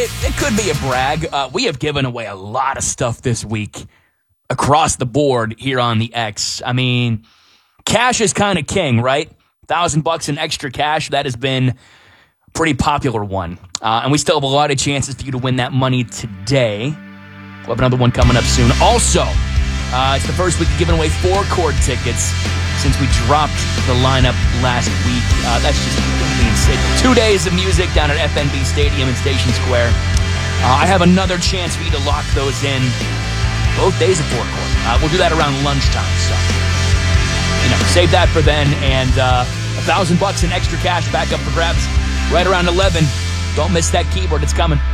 It could be a brag. We have given away a lot of stuff this week across the board here on the X. I mean, cash is kind of king, right? $1,000 in extra cash. That has been a pretty popular one. And we still have a lot of chances for you to win that money today. We'll have another one coming up soon. Also, it's the first week of giving away 4 Chord tickets since we dropped the lineup last week. That's just insane. 2 days of music down at FNB Stadium in Station Square. I have another chance for you to lock those in both days of 4 Chord. We'll do that around lunchtime, so save that for then. And $1,000 in extra cash back up for grabs right around 11. Don't miss that keyboard. It's coming.